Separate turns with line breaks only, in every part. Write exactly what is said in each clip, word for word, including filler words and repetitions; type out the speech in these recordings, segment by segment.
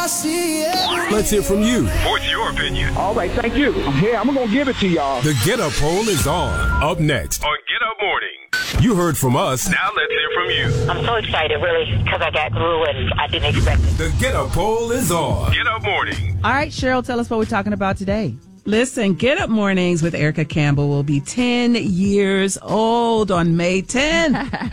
see it.
Let's hear from you.
What's your opinion?
All right, thank you. Here, I'm going to give it to y'all.
The Get Up poll is on. Up next.
On Get Up Mornings.
You heard from us.
Now let's hear from you.
I'm so excited, really, because I got through and I didn't expect it.
The Get Up poll is on.
Get Up Mornings.
All right, Cheryl, tell us what we're talking about today.
Listen, Get Up Mornings with Erica Campbell will be ten years old on May tenth.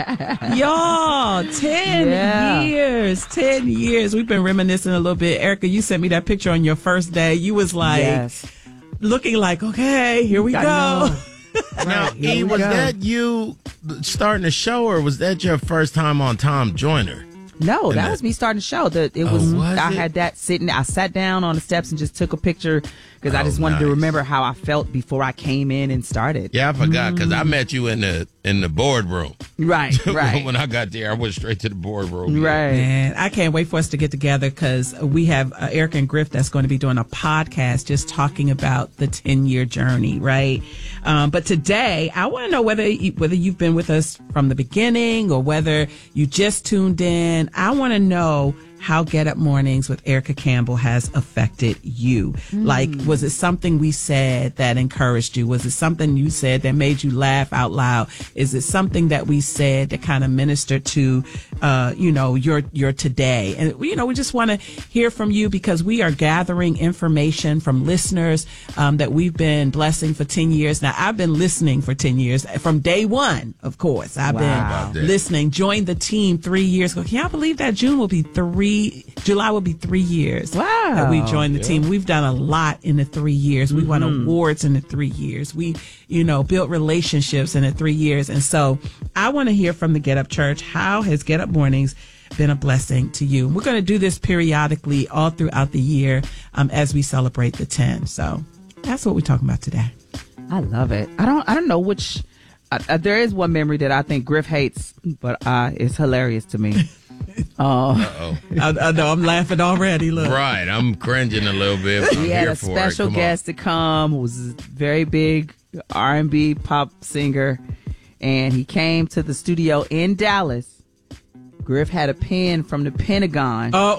Y'all, ten
Yeah.
years, ten years. We've been reminiscing a little bit. Erica, you sent me that picture on your first day. You was like,
Yes.
looking like, okay, here we
I
go.
know.
Now,
Here
E,
we
was
go.
that you starting the show, or was that your first time on Tom Joyner?
No, that
that-
was me starting the show. The, it
Oh,
was,
was
I
it?
had that sitting. I sat down on the steps and just took a picture because I
Oh,
just wanted to
nice.
remember how I felt before I came in and started.
Yeah, I forgot because I met you in the in the boardroom.
Right, right,
When I got there, I went straight to the boardroom.
right.
Man, I can't wait for us to get together because we have uh, Eric and Griff that's going to be doing a podcast just talking about the ten-year journey, right? Um, but today, I want to know whether you, whether you've been with us from the beginning or whether you just tuned in. I want to know how Get Up Mornings with Erica Campbell has affected you. Like, was it something we said that encouraged you? Was it something you said that made you laugh out loud? Is it something that we said that kind of ministered to, uh, you know, your, your today? And, you know, we just want to hear from you because we are gathering information from listeners, um, that we've been blessing for ten years. Now, I've been listening for ten years from day one, of course. I've
Wow.
that?
been listening, joined the team three years ago. Can y'all believe that June will be three, July will be three years.
Wow.
That we joined the team. We've done a lot in the three years. We won
Mm-hmm.
awards in the three years. We, you know, built relationships in the three years. And so I want to hear from the Get Up Church. How has Get Up Mornings been a blessing to you? We're going to do this periodically all throughout the year, um, as we celebrate the ten. So that's what we're talking about today.
I love it. I don't. I don't know which. Uh, uh, there is one memory that I think Griff hates, but uh, it's hilarious to me. Uh,
Uh-oh.
I, I know I'm laughing already. Look.
Right, I'm cringing a little bit. But I'm
we had
here
a
for it.
special
Come on.
guest to come who was a very big R and B pop singer, and he came to the studio in Dallas. Griff had a pen from the Pentagon,
Oh,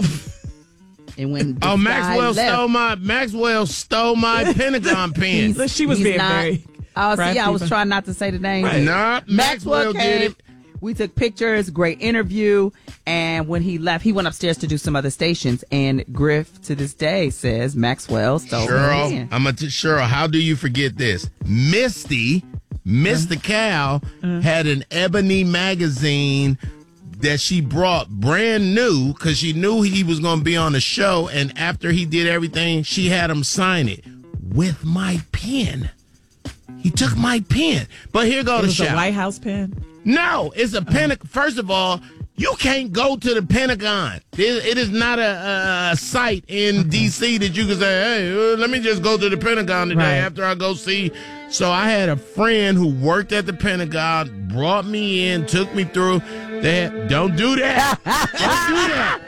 and when this
Oh,
guy
Maxwell
left,
stole my Maxwell stole my Pentagon pen.
he's-
she was
he's
being
not-
very
Oh, see,
crafty,
I was
but-
trying not to say the name.
Right.
Nah, Maxwell
Maxwell
did
came.
it.
We took pictures, great interview, and when he left, he went upstairs to do some other stations. And Griff, to this day, says Maxwell stole my
Cheryl,
pen.
I'm a t- Cheryl. How do you forget this? Misty, Mister Cow, had an Ebony magazine that she brought brand new because she knew he was going to be on the show. And after he did everything, she had him sign it with my pen. He took my pen. But here go
it
the
was
shout.
a White House pen.
No, it's a Pentagon. First of all, you can't go to the Pentagon. It, it is not a, a, a site in D C that you can say, hey, uh, let me just go to the Pentagon today
Right.
after I go see. So I had a friend who worked at the Pentagon, brought me in, took me through. They had, don't do that. Don't do that.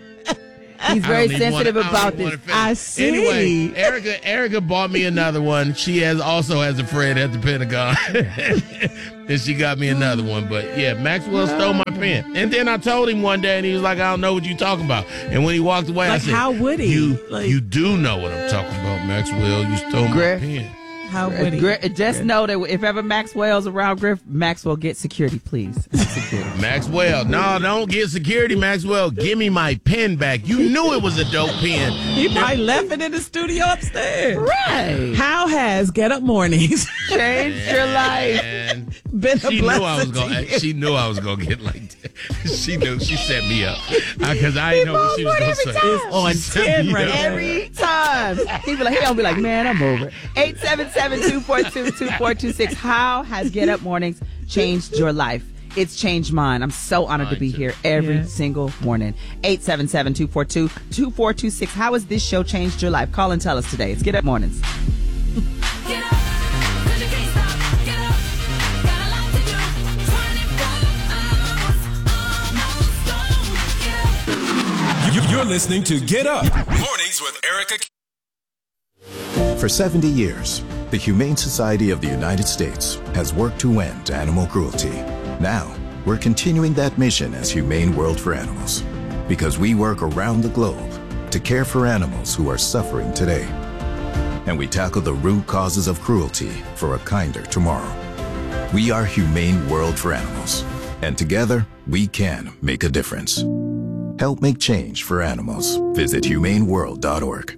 He's
I
very
don't even
sensitive
wanna- I
about
don't even
this.
wanna
I
finish.
see.
Anyway, Erica, Erica bought me another one. She has also has a friend at the Pentagon, and she got me another one. But yeah, Maxwell stole my pen, and then I told him one day, and he was like, "I don't know what you're talking about." And when he walked away, I
Like,
said,
how would he?
You,
Like-
you do know what I'm talking about, Maxwell. You stole
Griff.
my pen."
How would he?
Gri- just know that if ever Maxwell's around Griff, Maxwell get security, please. Security.
Maxwell, no, don't get security, Maxwell. Give me my pen back. You knew it was a dope pen.
He probably left it in the studio upstairs.
Right.
How has Get Up Mornings
Changed your life.
And
been a
she knew
blessing
I was going.
to you?
She knew I was going to get like that. She knew. She set me up because I didn't know what she was going to say.
It's on
She set
ten
me
right
up.
now.
Every time. He be like, he don't be like, man, I'm over. eight seven seven, two four two, two four two six. How has Get Up Mornings changed your life? It's changed mine. I'm so honored to be here every
Yeah.
single morning. eight seven seven, two four two, two four two six. How has this show changed your life? Call and tell us today. It's Get Up Mornings.
Get up, 'cause you can't stop. Get up, got a lot to do. twenty-four hours, almost gone. Get up.
You- You're listening to Get Up Mornings with Erica.
For seventy years, the Humane Society of the United States has worked to end animal cruelty. Now, we're continuing that mission as Humane World for Animals. Because we work around the globe, to care for animals who are suffering today. And we tackle the root causes of cruelty for a kinder tomorrow. We are Humane World for Animals, and together we can make a difference. Help make change for animals. Visit humane world dot org.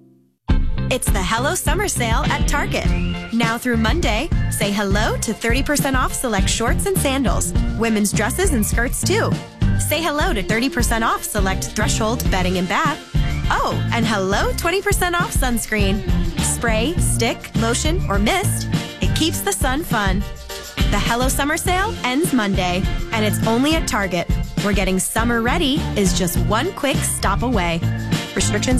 It's the Hello Summer Sale at Target. Now through Monday, say hello to thirty percent off select shorts and sandals, women's dresses and skirts too. Say hello to thirty percent off select Threshold bedding and bath. Oh, and hello twenty percent off sunscreen. Spray, stick, lotion, or mist. It keeps the sun fun. The Hello Summer Sale ends Monday, and it's only at Target, where getting summer ready is just one quick stop away. Restrictions.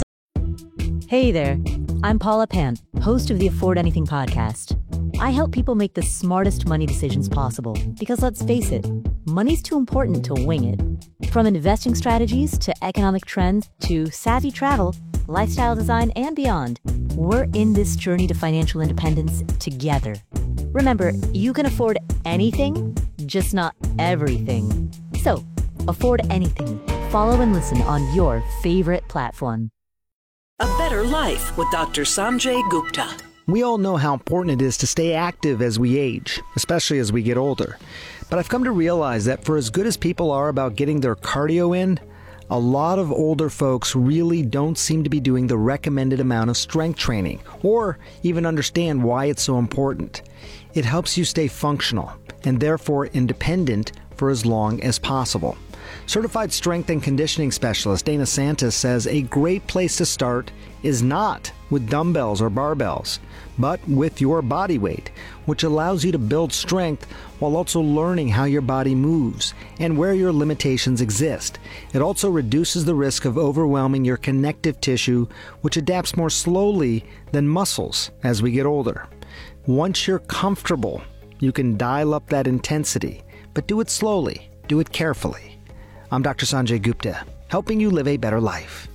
Hey there, I'm Paula Pant, host of the Afford Anything podcast. I help people make the smartest money decisions possible because, let's face it, money's too important to wing it. From investing strategies to economic trends to savvy travel, lifestyle design, and beyond, we're in this journey to financial independence together. Remember, you can afford anything, just not everything. So, afford anything. Follow and listen on your favorite platform.
A Better Life with Doctor Sanjay Gupta.
We all know how important it is to stay active as we age, especially as we get older. But I've come to realize that for as good as people are about getting their cardio in, a lot of older folks really don't seem to be doing the recommended amount of strength training, or even understand why it's so important. It helps you stay functional, and therefore independent for as long as possible. Certified strength and conditioning specialist Dana Santos says a great place to start is not with dumbbells or barbells, but with your body weight, which allows you to build strength while also learning how your body moves and where your limitations exist. It also reduces the risk of overwhelming your connective tissue, which adapts more slowly than muscles as we get older. Once you're comfortable, you can dial up that intensity, but do it slowly, do it carefully. I'm Doctor Sanjay Gupta, helping you live a better life.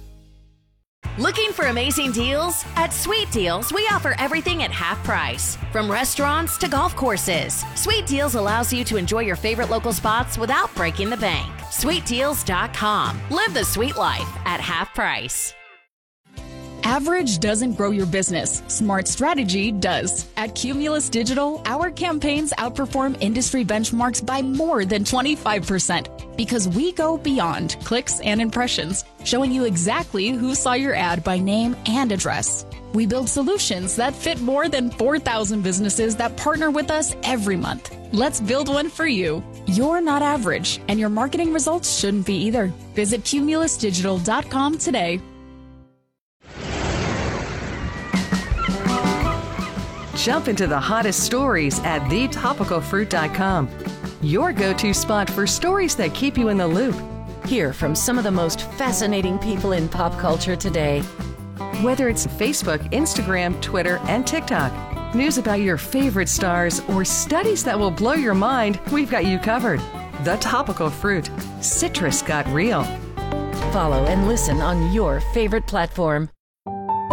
Looking for amazing deals? At Sweet Deals, we offer everything at half price. From restaurants to golf courses, Sweet Deals allows you to enjoy your favorite local spots without breaking the bank. sweet deals dot com. Live the sweet life at half price.
Average doesn't grow your business. Smart strategy does. At Cumulus Digital, our campaigns outperform industry benchmarks by more than twenty-five percent because we go beyond clicks and impressions, showing you exactly who saw your ad by name and address. We build solutions that fit more than four thousand businesses that partner with us every month. Let's build one for you. You're not average, and your marketing results shouldn't be either. Visit cumulus digital dot com today.
Jump into the hottest stories at the topical fruit dot com. Your go-to spot for stories that keep you in the loop.
Hear from some of the most fascinating people in pop culture today.
Whether it's Facebook, Instagram, Twitter, and TikTok, news about your favorite stars, or studies that will blow your mind, we've got you covered. The Topical Fruit. Citrus got real.
Follow and listen on your favorite platform.